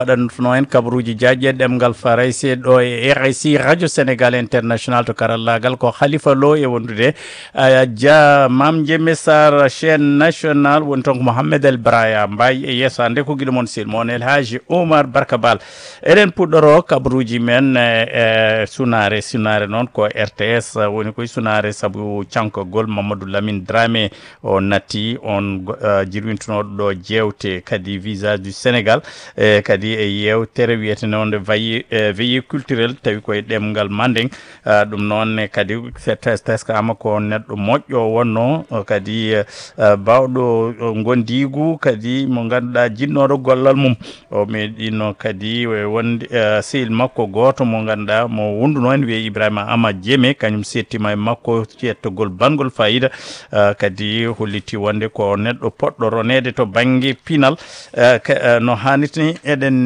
waɗanno en kabaruji jaaƴe ɗemgal farayse ɗo e RSI radio sénégal international to karallagal ko Khalifa Lo e wondude dia Mame Ndiémé Sarr chaîne national woni toon ko Mouhamed El Braya Mbaye e yesso ande ko guiɗo moon sil moon El Hadji Oumar Barka Bal eɗen puɗɗoro kabaruji men sunare noon ko RTS woni koye sunare saabu cankogol Mamadou Lamine Dramé o natti on jirwintonoɗo ɗo jewte kadi visage du Sénégal kadi e yewtere wiyete noon veillée culturel tawi koye ɗemgal mandeng ɗum noon kadi teskama ko neɗɗo moƴƴo wonno kadi bawɗo gondigu kadi mo ganduɗa jinnoɗo gollal mum o meɗino kadi wonde sehil makko goto mo ganduɗa mo wonduno en wiye Ibrahima Ama Diémé kañum settima e makko cettogol bangol fayida kadi holliti wonde ko neɗɗo poɗɗo ronede to banggue pinal no hanniti eɗen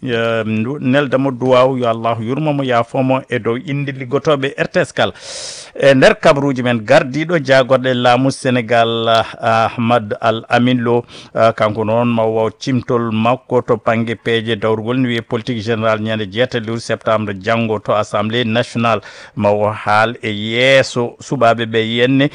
neldamo duwaw yo Allah yurmomo yafomo e dow inde liggotoɓe RTS kala e nder kabaruji men gardiɗo jagorɗe laamu Sénégal Ahmad Al Amin Lo kanko noon mawo cimtol makko to banggue peeje dawrugol ne wiye politique général ñande 6 septembre janggo to assemblée nationale mawo haal e yeeso suɓaɓe ɓe yenne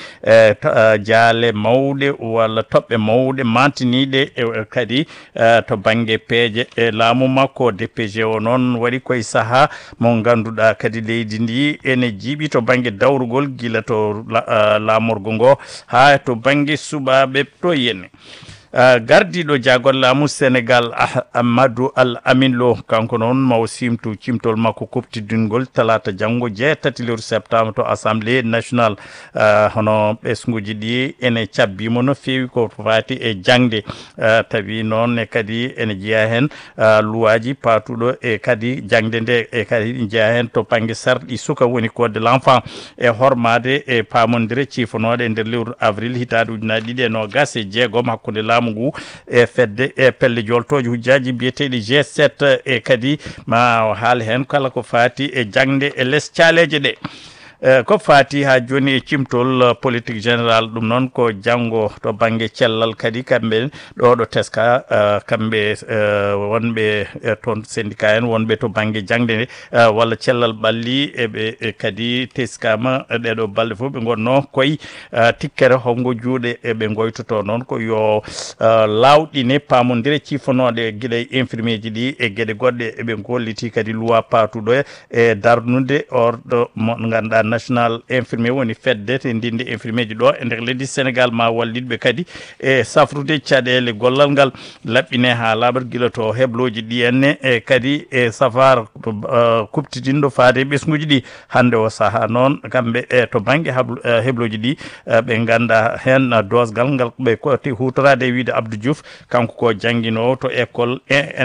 jaale mawɗe walla toɓɓe mawɗe mantiniɗe kadi to banggue peeje e laamu makko DPG o noon waɗi koye saaha mo ganduɗa kadi leydi ndi ene jiiɓi to banggue dawrugol gila to laamorgo ngo ha to banggue suɓaɓe to yenne gardiɗo jagol laamu Sénégal Ahmadou Al Amin Lo kanko noon mawo simtu cimtol makko koptidingol talata janggo 6 septembre to assemblée nationale hono ɓesguji ɗi ene cabbimo no fewi ko fati e jangde tawi noon kadi ene jeeya hen luwaji patuɗo e kadi jangde nde e kadi jeeya hen to banggue sarɗi suka woni code de l'enfant e hormade e pamodire cifonoɗe e nder lewru avril hitade ujunaje 2026 hakkude laamu ngu e fedde e pelle joltoje hujjaji biyeteɗi G7 e kadi ma haal hen kala ko fati e jangde e less caleje ɗe ko fati ha joni e cimtol politique général ɗum noon ko janggo to banggue cellal kadi kamɓe ɗo teska kamɓe wonɓe toon syndicat en wonɓe to banggue jangde nde walla cellal ɓalli eɓe kadi teskama ɗeɗo balɗe fof ɓe gonno koye tikkere hongo juuɗe eɓe goytoto noon ko yo lawɗine pamodire cifonoɗe guila infirmier ji ɗi e gueɗe goɗɗe eɓe golliti kadi loi patuɗo e darnude orɗo mo ganduɗa national infirmier woni fedde te ndinde infirmier ji ɗo e nder leydi Sénégal ma wallitɓe kadi e safrude caɗele gollal ngal laɓɓine ha laaɓat guila to hebloji ɗi henne e kadi e safar kuptidindo faade ɓesguji ɗi hande o saaha noon kamɓe e to banggue hebloji ɗi ɓe ganda hen dosgal ngal ɓe koti hutorade e wiide Abdou Diouf kanko ko jangguinowo to école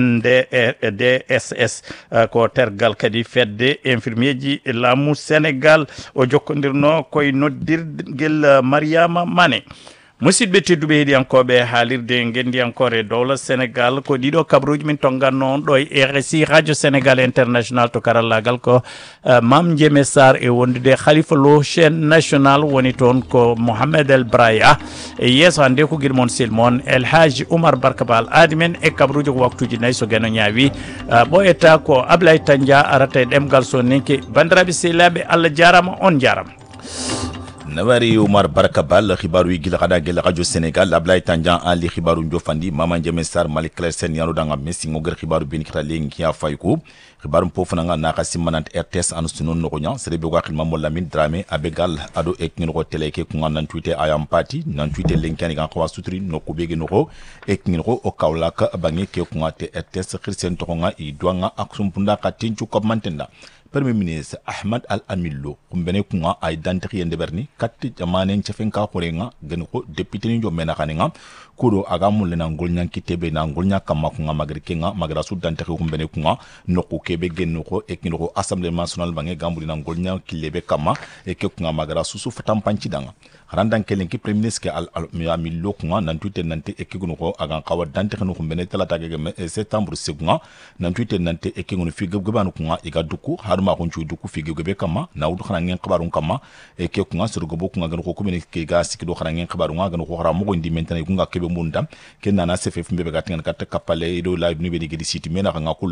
ENDSS ko tergal kadi fedde infirmier ji laamu Sénégal o jokkodirno koye noddirguel Mariama Mané musidɓe tedduɓe heeɗiyankoɓe haalirde gendiyankore dowla Sénégal ko ɗiɗo kabaruji min tonganno ɗo e RSI radio Sénégal international to karallagal ko Mame Ndiémé Sarr e wondude Khalifa Lo chaîne national woni toon ko Mouhamed El Braya e yesso hande ko guiɗo moon sel moon El Hadji Oumar Barka Bal aadi men e kabaruji ko waktuji nayyi so gueno ñaawi ɓoyata ko Ablaye Tandia arata e ɗemgal so ninke bandiraɓe sehilaɓe Allah jarama on jarama nawari Oumar Barka Bal xibaru yi gila xada gel radio Sénégal Ablaye Tandian ali xibaru njofandi Mame Ndiémé Sarr Malick Claire Sène yano danga messi ngoger xibaru beni kita lengi ya fayko xibaru pofananga naka simmanant RTS anustunon nogonya serebe ko xil Mamadou Lamine Dramé abegal ado ek ngiro télé ke ko nan tweeté ayam party nan tweeté lenkani kan ko sutri no ko bege no ko ek ngiro o kawlaka bangi ke ko ngate RTS xirsen to nga i douanga ak sumpunda ka tinchu ko mantenda Premier ministre Ahmad Al Amin Lo kumbene kunga ay dantri yende berni katti jamanen chefenka korenga gani ko député ni jomena kanenga kudo aga mulle na ngolnya kitebe na ngolnya kama kunga magrikenga magra su dantri kumbene kunga noko kebe genno ko ekino ko assemblée nationale bange gambuli na ngolnya kilebe kama eke kunga magra su fatam panci danga randan kelenki premier ministre Al Amin Lo kunga nan tuite nante ekiguno ko aga kawa dantri no kumbene talata ge septembre segunga nan tuite nante ekiguno fi gebanu kunga iga duku ma ko ncu duku figi gobe kama na wudu xana ngeen xabaru kama e ke ko nga sur go bokku nga gën ko communiquer ga sik do xana ngeen xabaru nga gën ko xara mo ko ndi mentane ko nga kebe munda ken na na cff mbebe ga tan kat kapale do live ni be ni gedi site mena nga